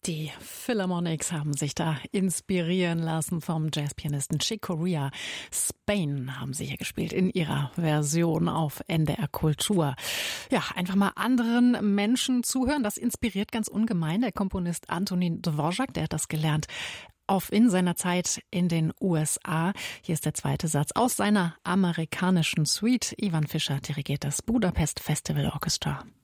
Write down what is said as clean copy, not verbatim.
Die Philharmonics haben sich da inspirieren lassen vom Jazzpianisten Chick Corea. Spain haben sie hier gespielt in ihrer Version auf NDR Kultur. Ja, einfach mal anderen Menschen zuhören, das inspiriert ganz ungemein. Der Komponist Antonín Dvořák, der hat das gelernt in seiner Zeit in den USA. Hier ist der zweite Satz aus seiner amerikanischen Suite. Ivan Fischer dirigiert das Budapest Festival Orchestra.